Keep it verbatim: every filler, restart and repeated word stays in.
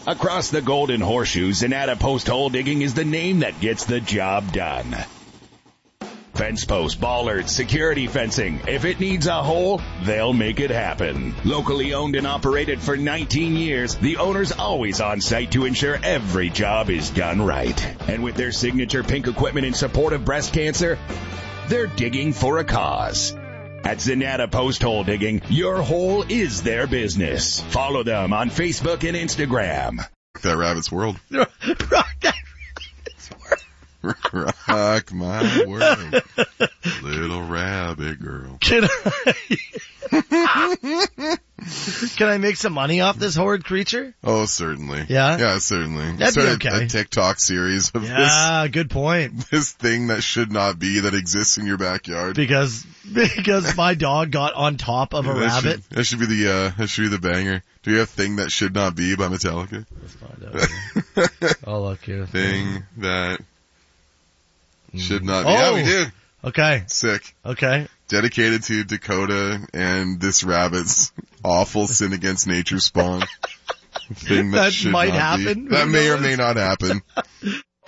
Across the Golden Horseshoe, Zanata Post Hole Digging is the name that gets the job done. Fence posts, bollards, security fencing. If it needs a hole, they'll make it happen. Locally owned and operated for nineteen years, the owner's always on site to ensure every job is done right. And with their signature pink equipment in support of breast cancer, they're digging for a cause. At Zanata Post Hole Digging, your hole is their business. Follow them on Facebook and Instagram. That Rabbit's World. Rock that Rabbit's World. Rock my world, little rabbit girl. Can I, can I make some money off this horrid creature? Oh, certainly. Yeah? Yeah, certainly. That'd Start be a, okay. a TikTok series of Yeah, good point. this, this thing that should not be that exists in your backyard. Because, because my dog got on top of a that rabbit. Should, that should be the, uh, that should be the banger. Do you have Thing That Should Not Be by Metallica? Let's find out. Oh, look here. Thing that should not be. Oh. Yeah, we do. Okay. Sick. Okay. Dedicated to Dakota and this rabbit's awful sin against nature spawn. Thing that, That should might not happen. Be. That Who may or knows? may not happen.